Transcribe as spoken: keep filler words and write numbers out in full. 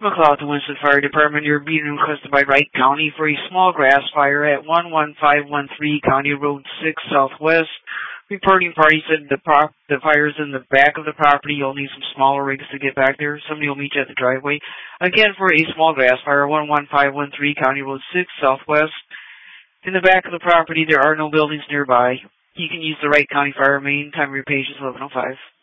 McLaughlin Winston Fire Department, you're being requested by Wright County for a small grass fire at one one five one three County Road six Southwest. Reporting party said the prop, the fire's in the back of the property. You'll need some smaller rigs to get back there. Somebody will meet you at the driveway. Again, for a small grass fire, one one five one three County Road six Southwest. In the back of the property, there are no buildings nearby. You can use the Wright County Fire Main. Time of your patience, eleven oh five.